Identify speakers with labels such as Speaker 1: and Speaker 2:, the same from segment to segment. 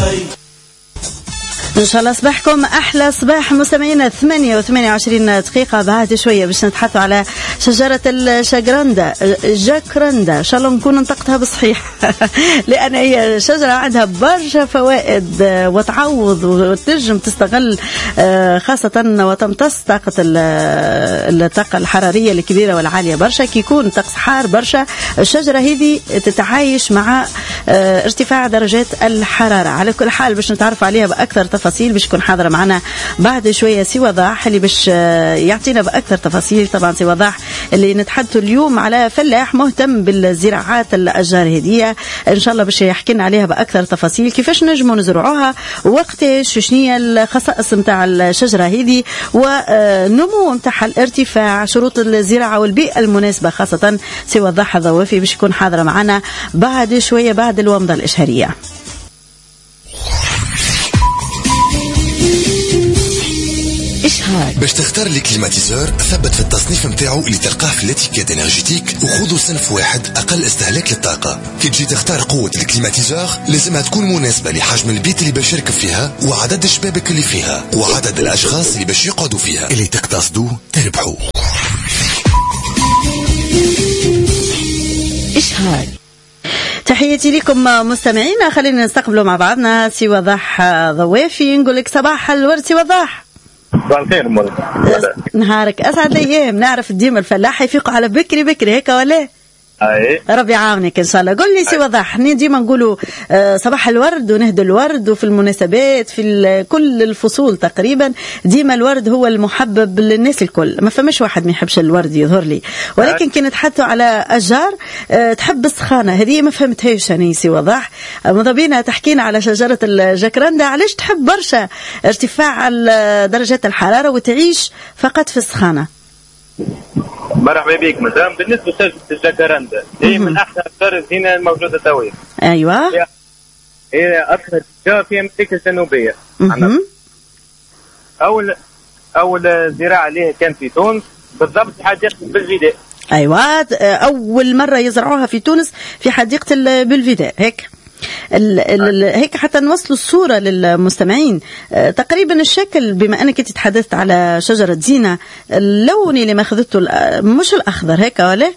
Speaker 1: إن شاء الله صباحكم أحلى صباح مستمعينا. 28 دقيقة بعد شوية باش نتحدثوا على شجرة الجاكراندا. إن شاء الله نكون نطقتها بصحيح لأن هي شجرة عندها برشا فوائد وتعوض وتنجم تستغل خاصة وتمتص طاقة الطاقة الحرارية الكبيرة والعالية برشا. كي يكون طقس حار برشا الشجرة هذه تتعايش مع ارتفاع درجات الحرارة. على كل حال باش نتعرف عليها بأكثر تفاصيل باش يكون حاضرة معنا بعد شوية سي وضاح اللي باش يعطينا بأكثر تفاصيل. طبعا سي وضاح اللي نتحدث اليوم على فلاح مهتم بالزراعات الأشجار هدية إن شاء الله باش يحكي لنا عليها بأكثر تفاصيل كيفاش نجموا نزرعوها وقتاش شنية الخصائص متاع الشجرة هذه ونمو متاعها الارتفاع شروط الزراعة والبيئة المناسبة خاصة. سي وضاح الضوافي باش يكون حاضرة معنا بعد شوية بعد الومضة الإشهارية.
Speaker 2: باش تختار لي كليماتيزور ثبت في التصنيف متاعو اللي تلقاه في الاتيكيت انرجيتيك وخذوا صنف واحد اقل استهلاك للطاقه. كي تجي تختار قوه الكليماتيزور لازمها تكون مناسبه لحجم البيت اللي باش يركب فيها وعدد الشبابك اللي فيها وعدد الاشخاص اللي باش يقعدوا فيها. اللي تقتصدوا تربحوا.
Speaker 1: إشهار. تحياتي لكم مستمعينا. خلينا نستقبلوا مع بعضنا سي وضاح ضوافي. نقول لك صباح الورد سي وضاح.
Speaker 3: صباح الخير مرة.
Speaker 1: نهارك أسعد الأيام. نعرف ديما الفلاح يفيقوا على بكري هيك ولا؟
Speaker 3: أي.
Speaker 1: ربي يعاونك إن شاء الله. قل لي سي وضاح. احنا ديما نقولوا صباح الورد ونهدوا الورد وفي المناسبات في كل الفصول تقريبا ديما الورد هو المحبب للناس الكل. ما فماش واحد ما يحبش الورد يظهر لي. ولكن كي نتحدثوا على أشجار تحب السخانة هذه ما فهمتهاش أنا سي وضاح. ماذا بينا تحكينا على شجرة الجاكراندا علاش تحب برشا ارتفاع درجات الحرارة وتعيش فقط في السخانة.
Speaker 3: مرحبا بك مدام. بالنسبه لشجره الجاكراندا هي من احسن الاشجار الزينه الموجوده تويا.
Speaker 1: ايوه
Speaker 3: هي اكثر شجره في امريكا الجنوبيه. اول زراعه لها كان في تونس بالضبط في حديقه بلفيداء.
Speaker 1: ايوه اول مره يزرعوها في تونس في حديقه بلفيداء هيك. هيك حتى نوصلوا الصورة للمستمعين. تقريبا الشكل بما أنك تتحدثت على شجرة زينة اللون اللي ماخذته مش الأخضر هيك ولا؟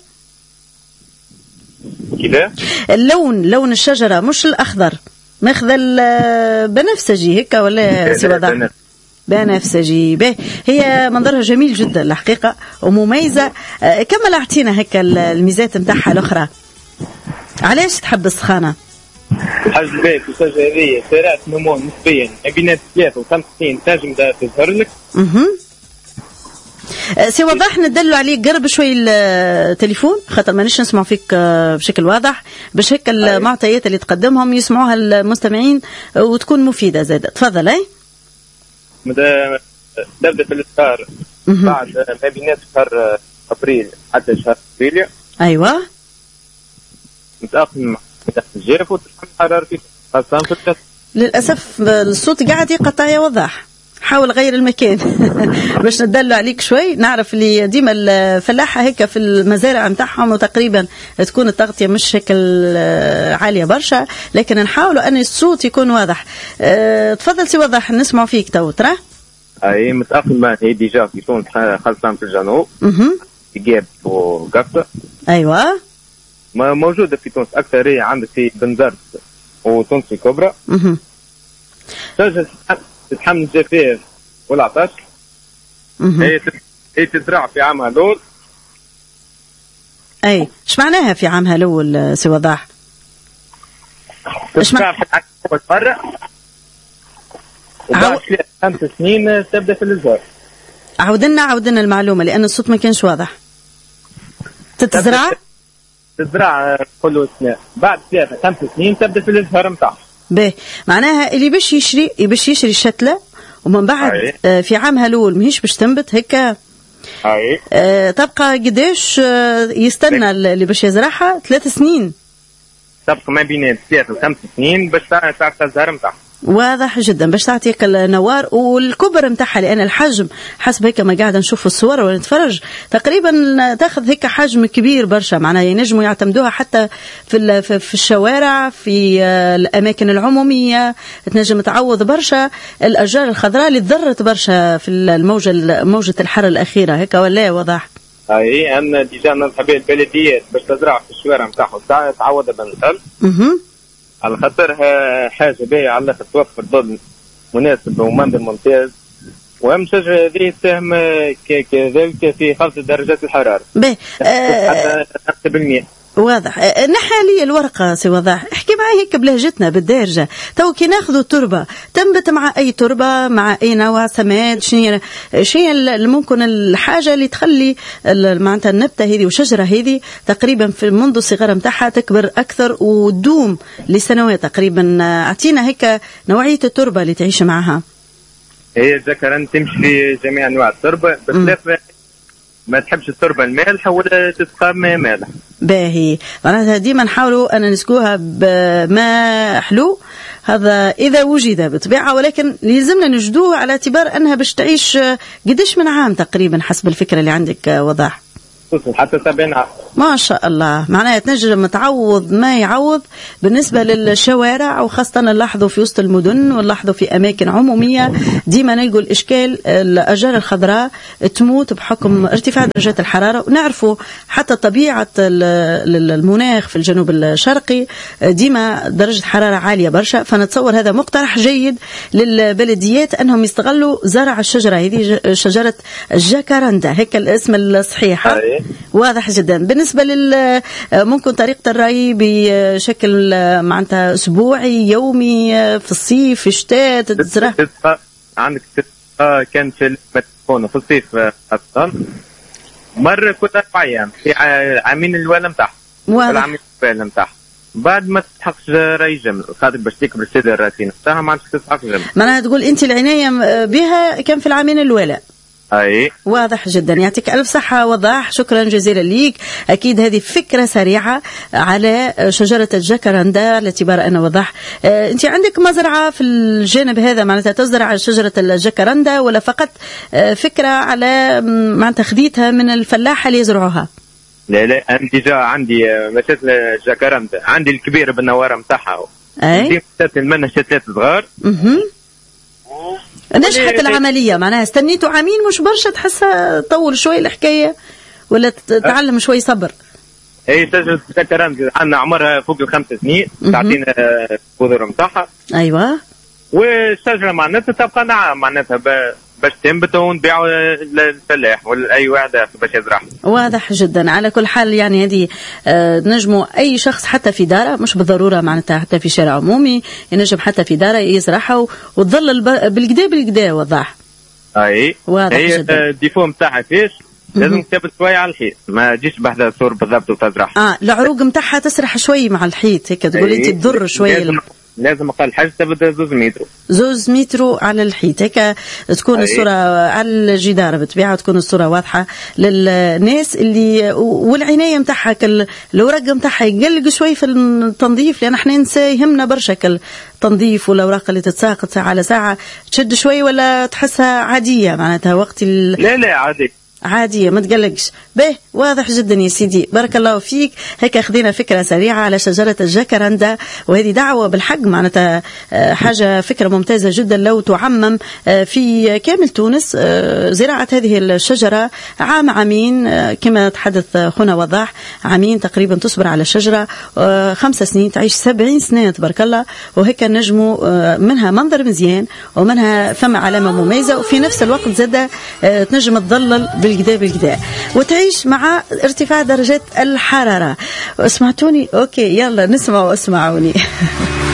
Speaker 3: كده
Speaker 1: لون الشجرة مش الأخضر ماخذ البنفسجي هيك ولا سوى بنفسجي به. هي منظرها جميل جدا الحقيقة ومميزة. كمل أعطينا هيك الميزات متاعها الأخرى. علاش تحب السخانة؟
Speaker 3: حاج البيت الشجرة هذه سرعة نمو نسبيا بين 3 و5 سنين تنجم تظهر لك.
Speaker 1: سي وضاح ندلوا عليك قرب شوي التليفون خاطر مانيش نسمع فيك بشكل واضح باش هيك المعطيات اللي تقدمهم يسمعوها المستمعين وتكون مفيدة زادة. تفضل. اي
Speaker 3: تبدأ في الإصدار بعد ما بين شهر أبريل حتى شهر أبريل.
Speaker 1: أيوة
Speaker 3: متأقلم تحت الجاف وتحمل حرارتي خاصة في الجسم.
Speaker 1: للأسف الصوت قاعد يقطع يا وضاح. حاول غير المكان باش ندلوا عليك شوي. نعرف اللي ديما الفلاحة هيك في المزارع متاعهم وتقريبا تكون التغطية مش هيك عالية برشا لكن نحاولوا أن الصوت يكون واضح. تفضل سي وضاح نسمع فيك تو ترى.
Speaker 3: أي متأقلمة هي ديجا في تونس خاصة في الجنوب. جاب وقفة.
Speaker 1: أيوة
Speaker 3: موجودة في تونس أكثر. هي عندك في بنزرت وتونس الكبرى. شجرة تتحمل الجفاف والعطش. هي تزرع في عامها الأول.
Speaker 1: أي إيش معناها في عامها الأول سي وضاح؟
Speaker 3: تزرع في عامها الأول مرة وبعد 5 سنين تبدأ في الإزهار.
Speaker 1: عودنا المعلومة لأن الصوت ما كانش واضح.
Speaker 3: تزرع كل سنة بعد 3-5 سنين تبدأ في الإزهار متاعها.
Speaker 1: به معناها اللي باش يشري الشتلة ومن بعد في عامها الأول ماهيش باش تنبت هيك. تبقى قداش يستنى اللي باش يزرعها 3 سنين.
Speaker 3: تبقى ما بين 3 و5 سنين باش تعرف الزهر متاعها.
Speaker 1: واضح جدا باش تعطيك النوار والكبر نتاعها، لان الحجم حسب هيك ما قاعده نشوف الصور ونتفرج تقريبا تاخذ هيك حجم كبير برشا، معناها ينجموا يعتمدوها حتى في الشوارع، في الاماكن العموميه، تنجم تعوض برشا الاشجار الخضراء اللي تضرت برشا في موجه الحر الاخيره هيك، ولا وضح؟
Speaker 3: اي ان ديجا ننصح البلديات باش تزرع في الشوارع نتاعهم تعوض بالنخل على خاطرها حاجه باهيه على الاخر، توفر ظل مناسب ومنظر ممتاز، واهم شجره هذه تساهم كذلك في خفض درجات الحراره حتى 5%.
Speaker 1: واضح. نحالي الورقة سي وضح، احكي معي هيك بلهجتنا بالدارجة، تو كي ناخذوا تربة تنبت مع أي تربة، مع أي نوع سماد، شنو ممكن الحاجة اللي تخلي معناتها النبتة هذه والشجرة هذه تقريبا في منذ الصغر متاعها تكبر أكثر وتدوم لسنوات تقريبا؟ أعطينا هيك نوعية التربة اللي تعيش معها.
Speaker 3: هي الجاكرندا تمشي في جميع أنواع التربة، بخلاف ما تحبش التربة المالحة ولا تسقى ماء مالح.
Speaker 1: باهي، معناتها ديما نحاولوا أن نسقوها بماء حلو، هذا إذا وجد بطبيعة، ولكن لازمنا نجدوه على اعتبار أنها باش تعيش قديش من عام تقريبا حسب الفكرة اللي عندك وضاح؟
Speaker 3: حتى 70 عام.
Speaker 1: ما شاء الله، معناها تنجم تعوض ما يعوض بالنسبة للشوارع، وخاصة نلاحظوا في وسط المدن ونلاحظوا في أماكن عمومية ديما نلقوا الإشكال الأشجار الخضراء تموت بحكم ارتفاع درجات الحرارة، ونعرفوا حتى طبيعة المناخ في الجنوب الشرقي ديما درجة حرارة عالية برشا، فنتصور هذا مقترح جيد للبلديات أنهم يستغلوا زرع الشجرة هذه، شجرة الجاكرندا، هيك الاسم الصحيح. واضح جدا. بالنسبة ممكن طريقة الري بشكل معناتها أسبوعي، يومي، في الصيف، في الشتاء تزرع؟
Speaker 3: عندك كان في الصيف أصلا مرة كل 4 أيام في عامين الوالة متاعها، العامين الوالة متاعها بعد ما تستحقش ري جمل، خاطر باش تكبر السيدة الراسين متاعها ما عادش تستحق جمل.
Speaker 1: معناها تقول أنت العناية بها كان في العامين الوالة.
Speaker 3: أي
Speaker 1: واضح جدا، يعطيك ألف صحة وضح، شكرا جزيلا ليك. أكيد هذه فكرة سريعة على شجرة الجاكرندا التي أنا وضح. أنت عندك مزرعة في الجانب هذا معناتها تزرع شجرة الجاكرندا، ولا فقط فكرة على معناتها خذيتها من الفلاحة اللي يزرعوها؟
Speaker 3: لا أنا ديجا عندي مشات الجاكرندا، عندي الكبيرة بالنوارة متاعها،
Speaker 1: أي
Speaker 3: منها شتات صغار.
Speaker 1: نجحت العملية، معناها استنيتوا عامين مش برشا، تحسها طول شوي الحكاية ولا تعلم شوي صبر؟
Speaker 3: اي شجرة الجاكرندا عندنا عمرها فوق 5 سنين، تعطينا البذور متاعها.
Speaker 1: ايوه.
Speaker 3: والشجرة معناتها تبقى نعم معناتها باش تنبت ونبيعوا للفلاح ولا اي واحد باش يزرعها.
Speaker 1: واضح جدا. على كل حال يعني هذه نجموا اي شخص حتى في داره، مش بالضروره معناتها حتى في شارع عمومي، ينجم حتى في داره يزرعها وتظل بالكدا وضح.
Speaker 3: اي
Speaker 1: واضح جدا.
Speaker 3: الديفو نتاعها فيش لازم تثبت شويه على الحيط، ما تجيش بحذا صور بالضبط وتزرعها. العروق
Speaker 1: نتاعها تسرح شوي مع الحيط هيك، تقول انت تضر شويه.
Speaker 3: لازم اقل حاجه تبدا
Speaker 1: 2 متر على الحيط، هيك تكون الصوره على الجدار بالطبيعه، تكون الصوره واضحه للناس اللي والعنايه نتاعها الاوراق نتاعها يقلق شوي في التنظيف، لان احنا يهمنا برشا التنظيف والاوراق اللي تتساقط ساعه على ساعه، تشد شوي ولا تحسها عاديه معناتها وقت
Speaker 3: لا
Speaker 1: عادية ما تقلقش. به واضح جدا يا سيدي، بارك الله فيك. هيك أخذنا فكرة سريعة على شجرة الجاكرندا، وهذه دعوة بالحق معناتها حاجة فكرة ممتازة جدا لو تعمم في كامل تونس زراعة هذه الشجرة عامين كما تحدث خونا وضاح، عامين تقريبا تصبر على الشجرة 5 سنين تعيش 70 سنة تبارك الله، وهيك نجموا منها منظر مزيان ومنها ثم علامة مميزة، وفي نفس الوقت زادة تنجم تظلل بالكدا وتعيش مع ارتفاع درجات الحرارة. اسمعتوني؟ اوكي يلا نسمع واسمعوني.